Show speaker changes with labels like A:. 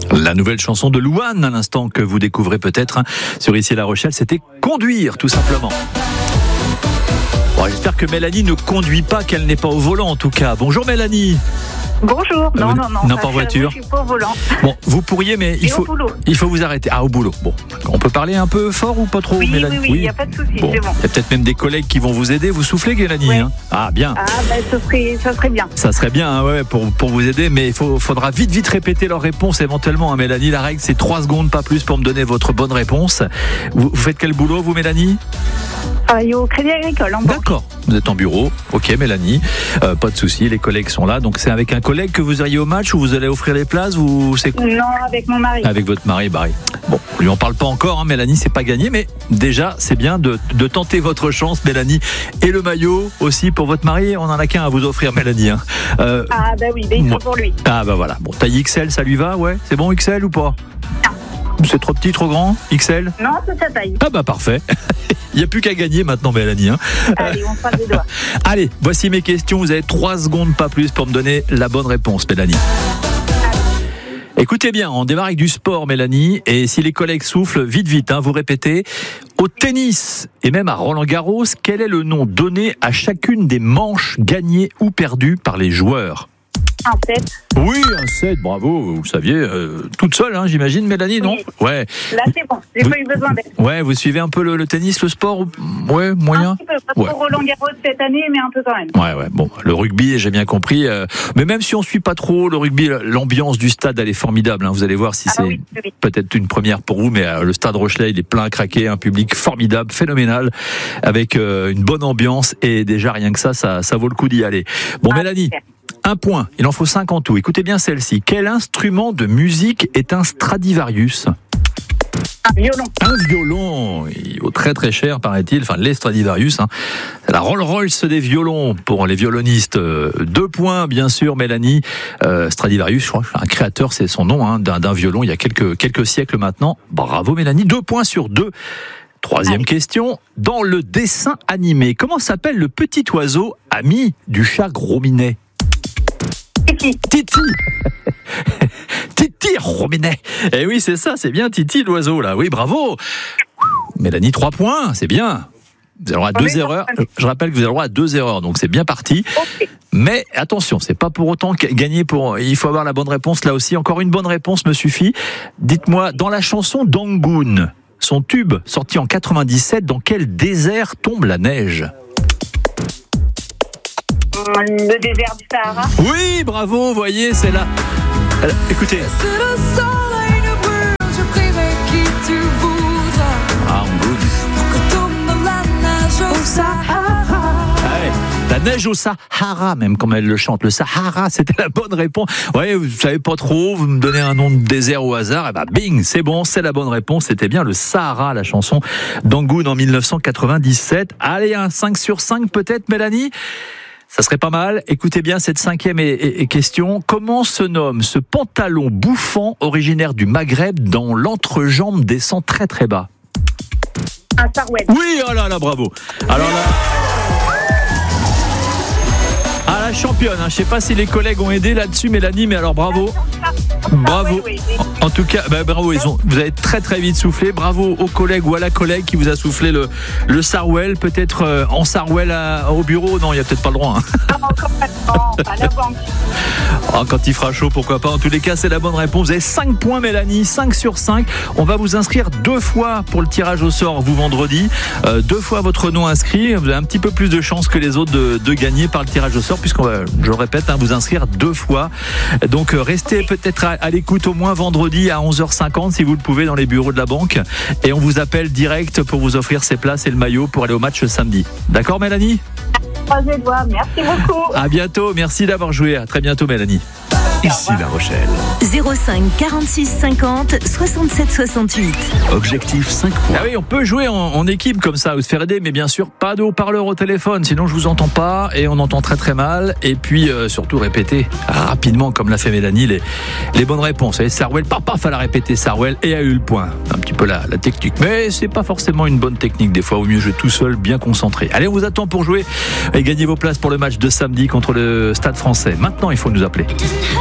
A: La nouvelle chanson de Louane à l'instant que vous découvrez peut-être sur Ici La Rochelle, c'était Conduire tout simplement. Bon, j'espère que Mélanie ne conduit pas, qu'elle n'est pas au volant en tout cas. Bonjour Mélanie.
B: Bonjour. Non.
A: Non, pas en voiture.
B: Je suis pas au volant.
A: Bon, vous pourriez, mais il faut vous arrêter. Ah, au boulot. Bon, on peut parler un peu fort ou pas trop, Mélanie?
B: Oui, il n'y a pas de souci,
A: bon.
B: c'est bon.
A: Il y a peut-être même des collègues qui vont vous aider. Vous soufflez, Mélanie,
B: Ouais.
A: hein? Ah, bien.
B: Ah, ça serait bien.
A: Ça serait bien, hein, ouais, pour vous aider, mais il faudra vite répéter leur réponse éventuellement, hein, Mélanie. La règle, c'est 3 secondes, pas plus, pour me donner votre bonne réponse. Vous faites quel boulot, vous, Mélanie?
B: Au Crédit Agricole, en banque.
A: D'accord, vous êtes en bureau. Ok, Mélanie, pas de souci, les collègues sont là. Donc c'est avec un collègue que vous iriez au match ou vous allez offrir les places c'est quoi?
B: Non, avec mon mari.
A: Avec votre mari, Barry. Bon, on lui en parle pas encore, hein, Mélanie, c'est pas gagné, mais déjà c'est bien de tenter votre chance, Mélanie. Et le maillot aussi pour votre mari, on en a qu'un à vous offrir, Mélanie. Hein.
B: Oui, il faut pour lui.
A: Ah bah voilà. Bon, taille XL, ça lui va, ouais. C'est bon XL ou pas?
B: Non.
A: C'est trop petit, trop grand, XL?
B: Non, c'est sa taille.
A: Ah bah parfait. Il n'y a plus qu'à gagner maintenant, Mélanie. Hein.
B: Allez, on croise les doigts.
A: Allez, voici mes questions. Vous avez 3 secondes, pas plus, pour me donner la bonne réponse, Mélanie. Écoutez bien, on démarre avec du sport, Mélanie. Et si les collègues soufflent, vite, hein, vous répétez. Au tennis et même à Roland-Garros, quel est le nom donné à chacune des manches gagnées ou perdues par les joueurs?
B: Un 7.
A: Oui, un 7, bravo, vous le saviez, toute seule, hein, j'imagine, Mélanie, non?
B: Oui.
A: Ouais.
B: Là, c'est bon, j'ai pas eu besoin d'aide.
A: Ouais, vous suivez un peu le tennis, le sport? Ouais, moyen?
B: Un petit peu, pas trop Roland-Garros cette année, mais un peu quand même.
A: Ouais, bon, le rugby, j'ai bien compris, mais même si on suit pas trop le rugby, l'ambiance du stade, elle est formidable, hein, vous allez voir si c'est peut-être une première pour vous, mais le stade Rochelais, il est plein à craquer, un public formidable, phénoménal, avec une bonne ambiance, et déjà, rien que ça vaut le coup d'y aller. Bon, Mélanie.
B: Super.
A: 1 point, il en faut 5 en tout. Écoutez bien celle-ci. Quel instrument de musique est un Stradivarius?
B: Un violon.
A: Un violon. Il vaut très cher, paraît-il. Enfin, les Stradivarius. Hein. C'est la Rolls-Royce des violons pour les violonistes. 2 points, bien sûr, Mélanie. Stradivarius, je crois, un créateur, c'est son nom, hein, d'un violon il y a quelques siècles maintenant. Bravo, Mélanie. 2 points sur 2. Troisième question. Dans le dessin animé, comment s'appelle le petit oiseau ami du chat Gros Minet? Titi. Titi Rominet. Eh oui, c'est ça, c'est bien Titi l'oiseau là. Oui, bravo. Mélanie, 3 points, c'est bien. Vous avez le droit à 2 erreurs. Je rappelle que vous avez le droit à 2 erreurs, donc c'est bien parti.
B: Okay.
A: Mais attention, c'est pas pour autant gagner il faut avoir la bonne réponse là aussi. Encore une bonne réponse me suffit. Dites-moi, dans la chanson d'Angoon, son tube sorti en 97, dans quel désert tombe la neige?
B: Le désert du Sahara.
A: Oui, bravo, voyez, c'est là. Écoutez. Ah, la neige au Sahara, même comme elle le chante. Le Sahara, c'était la bonne réponse. Ouais, vous savez pas trop, vous me donnez un nom de désert au hasard, et ben bing, c'est bon, c'est la bonne réponse. C'était bien le Sahara, la chanson d'Angoon en 1997. Allez, un 5 sur 5 peut-être, Mélanie? Ça serait pas mal. Écoutez bien cette 5e question. Comment se nomme ce pantalon bouffant originaire du Maghreb dont l'entrejambe descend très bas?
B: Un sarouel.
A: Oui, oh là, bravo. Alors là... Ah, la championne, hein. Je sais pas si les collègues ont aidé là-dessus, Mélanie, mais alors bravo. Bravo. En tout cas, bravo, vous avez très vite soufflé. Bravo aux collègues ou à la collègue qui vous a soufflé le sarouel. Peut-être en sarouel au bureau. Non, il n'y a peut-être pas le droit. Hein.
B: Non, encore pas, à la banque.
A: Oh, quand il fera chaud, pourquoi pas. En tous les cas, c'est la bonne réponse. Vous avez 5 points, Mélanie, 5 sur 5. On va vous inscrire 2 fois pour le tirage au sort, vous, vendredi. 2 fois votre nom inscrit. Vous avez un petit peu plus de chances que les autres de gagner par le tirage au sort, puisqu'on va, je le répète, vous inscrire 2 fois. Donc, restez peut-être à l'écoute au moins vendredi à 11h50 si vous le pouvez dans les bureaux de la banque, et on vous appelle direct pour vous offrir ces places et le maillot pour aller au match samedi. D'accord, Mélanie?
B: Croisez les doigts, merci beaucoup.
A: À bientôt, merci d'avoir joué. À très bientôt, Mélanie. Ici La Rochelle.
C: 05 46 50 67 68.
A: Objectif 5 points. Ah oui, on peut jouer en équipe comme ça ou se faire aider, mais bien sûr pas de haut-parleur au téléphone, sinon je vous entends pas et on entend très mal. Et puis surtout répéter rapidement comme l'a fait Mélanie les bonnes réponses. Et Sarwell, paf, elle a répété Sarwell et a eu le point. Un petit peu la technique, mais c'est pas forcément une bonne technique des fois. Au mieux jouer tout seul, bien concentré. Allez, on vous attend pour jouer et gagner vos places pour le match de samedi contre le Stade Français. Maintenant, il faut nous appeler.